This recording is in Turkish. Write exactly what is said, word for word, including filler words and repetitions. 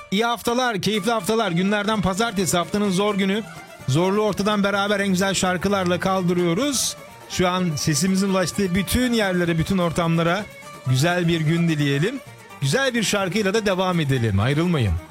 İyi haftalar, keyifli haftalar. Günlerden pazartesi, haftanın zor günü. Zorlu ortadan beraber en güzel şarkılarla kaldırıyoruz. Şu an sesimizin ulaştığı bütün yerlere, bütün ortamlara güzel bir gün dileyelim. Güzel bir şarkıyla da devam edelim. Ayrılmayın.